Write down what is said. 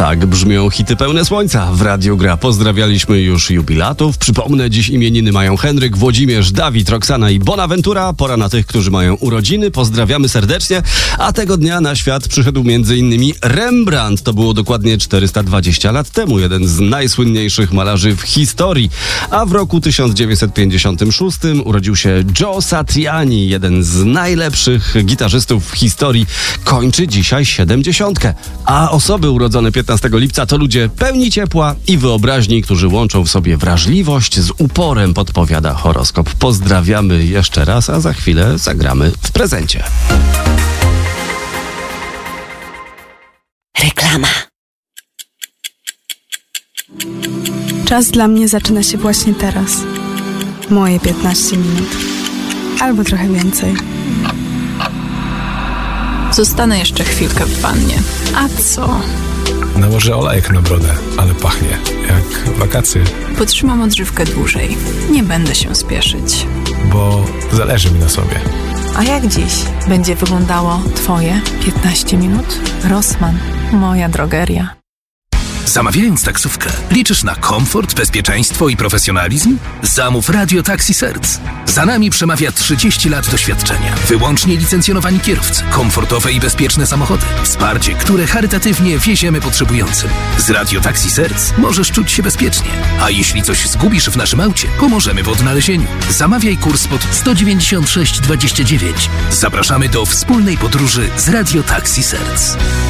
Tak brzmią hity pełne słońca w Radiu Gra. Pozdrawialiśmy już jubilatów. Przypomnę, dziś imieniny mają Henryk, Włodzimierz, Dawid, Roxana i Bonaventura. Pora na tych, którzy mają urodziny. Pozdrawiamy serdecznie. A tego dnia na świat przyszedł m.in. Rembrandt. To było dokładnie 420 lat temu. Jeden z najsłynniejszych malarzy w historii. A w roku 1956 urodził się Joe Satriani. Jeden z najlepszych gitarzystów w historii. Kończy dzisiaj 70. A osoby urodzone 15 lipca to ludzie pełni ciepła i wyobraźni, którzy łączą w sobie wrażliwość z uporem, podpowiada horoskop. Pozdrawiamy jeszcze raz, a za chwilę zagramy w prezencie. Reklama. Czas dla mnie zaczyna się właśnie teraz. Moje 15 minut. Albo trochę więcej. Zostanę jeszcze chwilkę w wannie. A co? Nałożę olejek na brodę, ale pachnie jak wakacje. Potrzymam odżywkę dłużej. Nie będę się spieszyć. Bo zależy mi na sobie. A jak dziś będzie wyglądało Twoje 15 minut? Rossmann, moja drogeria. Zamawiając taksówkę, liczysz na komfort, bezpieczeństwo i profesjonalizm? Zamów Radio Taxi Serc. Za nami przemawia 30 lat doświadczenia. Wyłącznie licencjonowani kierowcy, komfortowe i bezpieczne samochody. Wsparcie, które charytatywnie wieziemy potrzebującym. Z Radio Taxi Serc możesz czuć się bezpiecznie. A jeśli coś zgubisz w naszym aucie, pomożemy w odnalezieniu. Zamawiaj kurs pod 196,29. Zapraszamy do wspólnej podróży z Radio Taxi Serc.